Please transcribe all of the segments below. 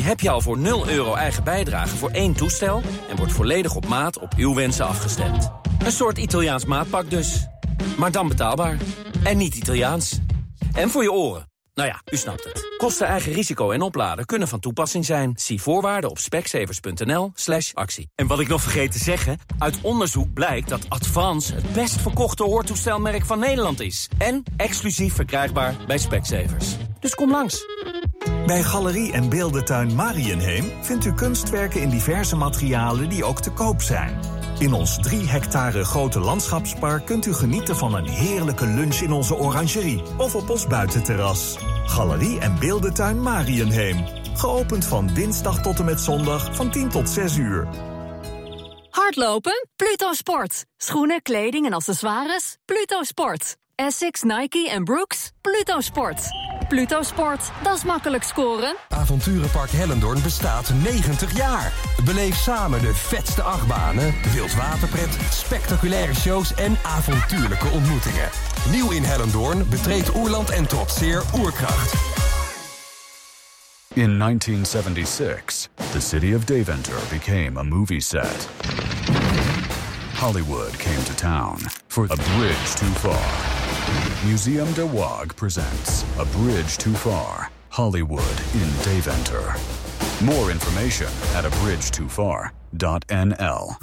heb je al voor €0 eigen bijdrage voor 1 toestel en wordt volledig op maat op uw wensen afgestemd. Een soort Italiaans maatpak dus. Maar dan betaalbaar. En niet Italiaans. En voor je oren. Nou ja, u snapt het. Kosten, eigen risico en opladen kunnen van toepassing zijn. Zie voorwaarden op specsavers.nl/actie. En wat ik nog vergeet te zeggen, uit onderzoek blijkt dat Advance het best verkochte hoortoestelmerk van Nederland is. En exclusief verkrijgbaar bij Specsavers. Dus kom langs. Bij Galerie en Beeldentuin Mariënheem vindt u kunstwerken in diverse materialen die ook te koop zijn. In ons 3 hectare grote landschapspark kunt u genieten van een heerlijke lunch in onze orangerie of op ons buitenterras. Galerie en Beeldentuin Mariënheem. Geopend van dinsdag tot en met zondag van 10 tot 6 uur. Hardlopen? Pluto Sport. Schoenen, kleding en accessoires? Pluto Sport. Essex, Nike en Brooks? Pluto Sport. Pluto Sport, dat is makkelijk scoren. Avonturenpark Hellendoorn bestaat 90 jaar. Beleef samen de vetste achtbanen, wildwaterpret, spectaculaire shows en avontuurlijke ontmoetingen. Nieuw in Hellendoorn, betreed Oerland en trotseer Oerkracht. In 1976, the city of Deventer became a movie set. Hollywood came to town for A Bridge Too Far. Museum de Waag presents A Bridge Too Far, Hollywood in Deventer. More information at abridgetofar.nl.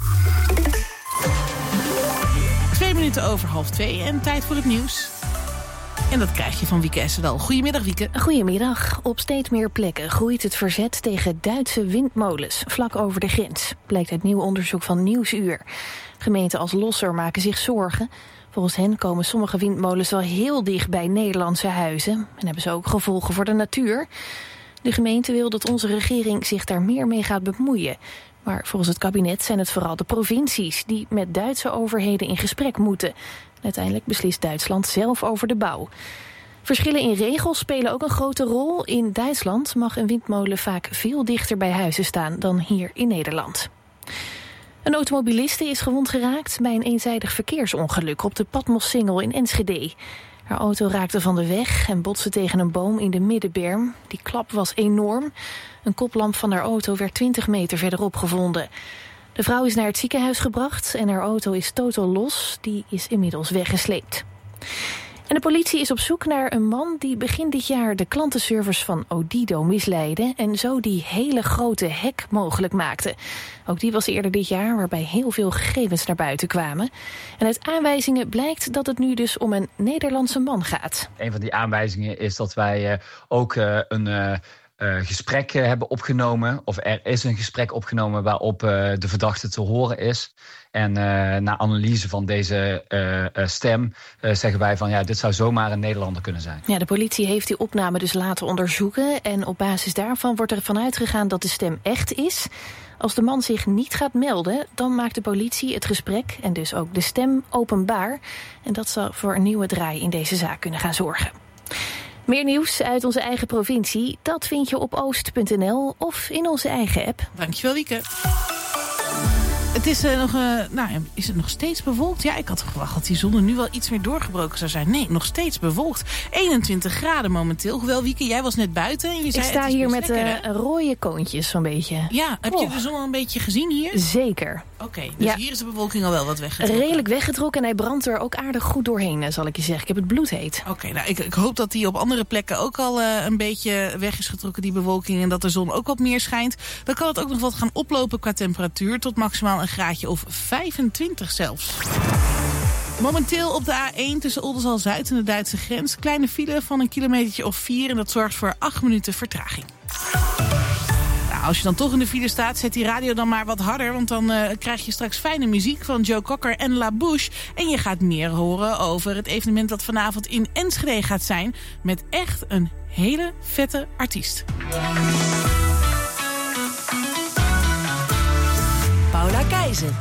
2 minuten over 1:30 en tijd voor het nieuws. En dat krijg je van Wieke Essedal. Goedemiddag, Wieke. Goedemiddag. Op steeds meer plekken groeit het verzet tegen Duitse windmolens vlak over de grens. Blijkt uit nieuw onderzoek van Nieuwsuur. Gemeenten als Losser maken zich zorgen. Volgens hen komen sommige windmolens wel heel dicht bij Nederlandse huizen en hebben ze ook gevolgen voor de natuur. De gemeente wil dat onze regering zich daar meer mee gaat bemoeien. Maar volgens het kabinet zijn het vooral de provincies die met Duitse overheden in gesprek moeten. Uiteindelijk beslist Duitsland zelf over de bouw. Verschillen in regels spelen ook een grote rol. In Duitsland mag een windmolen vaak veel dichter bij huizen staan dan hier in Nederland. Een automobiliste is gewond geraakt bij een eenzijdig verkeersongeluk op de Patmossingel in Enschede. Haar auto raakte van de weg en botste tegen een boom in de middenberm. Die klap was enorm. Een koplamp van haar auto werd 20 meter verderop gevonden. De vrouw is naar het ziekenhuis gebracht en haar auto is totaal los. Die is inmiddels weggesleept. En de politie is op zoek naar een man die begin dit jaar de klantenservice van Odido misleidde en zo die hele grote hack mogelijk maakte. Ook die was eerder dit jaar, waarbij heel veel gegevens naar buiten kwamen. En uit aanwijzingen blijkt dat het nu dus om een Nederlandse man gaat. Een van die aanwijzingen is dat wij ook een gesprek hebben opgenomen. Of er is een gesprek opgenomen waarop de verdachte te horen is. En na analyse van deze stem zeggen wij van ja, dit zou zomaar een Nederlander kunnen zijn. Ja, de politie heeft die opname dus laten onderzoeken. En op basis daarvan wordt er vanuit gegaan dat de stem echt is. Als de man zich niet gaat melden, dan maakt de politie het gesprek en dus ook de stem openbaar. En dat zal voor een nieuwe draai in deze zaak kunnen gaan zorgen. Meer nieuws uit onze eigen provincie, dat vind je op oost.nl of in onze eigen app. Dankjewel, Wieke. Het is is het nog steeds bewolkt? Ja, ik had verwacht dat die zon er nu wel iets meer doorgebroken zou zijn. Nee, nog steeds bewolkt. 21 graden momenteel. Hoewel, Wieke, jij was net buiten en je zei... Ik sta hier met rode koontjes zo'n beetje. Ja, heb je de zon al een beetje gezien hier? Zeker. Oké, dus hier is de bewolking al wel wat weggetrokken. Redelijk weggetrokken en hij brandt er ook aardig goed doorheen, zal ik je zeggen. Ik heb het bloedheet. Oké, nou, ik hoop dat die op andere plekken ook al een beetje weg is getrokken, die bewolking. En dat de zon ook wat meer schijnt. Dan kan het ook nog wat gaan oplopen qua temperatuur. Tot maximaal een graadje of 25 zelfs. Momenteel op de A1 tussen Oldenzaal-Zuid en de Duitse grens. Kleine file van 1 kilometertje of 4 en dat zorgt voor 8 minuten vertraging. Nou, als je dan toch in de file staat, zet die radio dan maar wat harder. Want dan krijg je straks fijne muziek van Joe Cocker en La Bouche. En je gaat meer horen over het evenement dat vanavond in Enschede gaat zijn. Met echt een hele vette artiest. Paula Keizer.